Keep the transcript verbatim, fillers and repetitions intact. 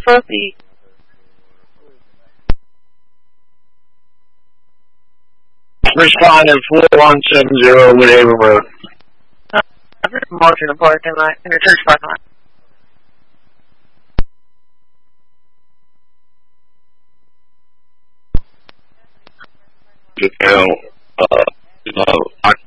Puppy. Responding four one seven zero Woodhaven Road. Uh, I've been marked in the parking lot, in the church parking lot. You know, uh, uh, I